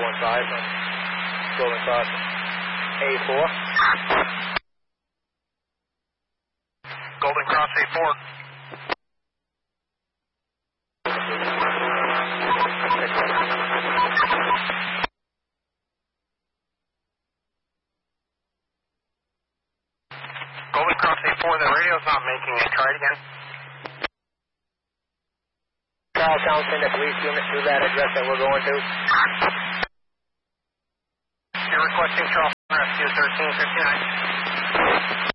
from Golden Cross A4. Golden Cross A4. Golden Cross A4, the radio's not making it. Try it again. Charlestown, send a police unit to that address that we're going to. You're requesting Charleston Rescue 1359.